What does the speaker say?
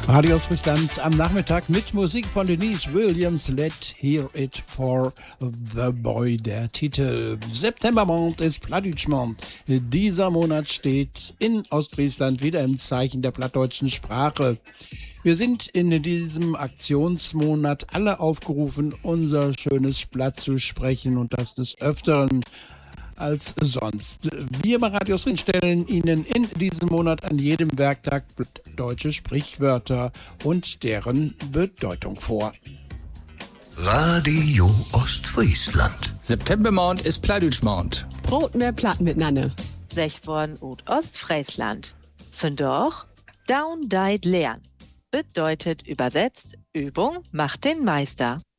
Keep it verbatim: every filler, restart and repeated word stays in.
Radio Ostfriesland am Nachmittag mit Musik von Denise Williams. Let's Hear It for the Boy. Der Titel Septembermond ist Plattdeutschmond. Dieser Monat steht in Ostfriesland wieder im Zeichen der plattdeutschen Sprache. Wir sind in diesem Aktionsmonat alle aufgerufen, unser schönes Blatt zu sprechen und das des Öfteren als sonst. Wir bei Radio Ostfriesland stellen Ihnen in diesem Monat an jedem Werktag deutsche Sprichwörter und deren Bedeutung vor. Radio Ostfriesland. Septembermond ist Plattdeutschmond. Brot mehr Platten miteinander. Sechborn und Ostfriesland. Vandoch, down deit leern. Bedeutet übersetzt, Übung macht den Meister.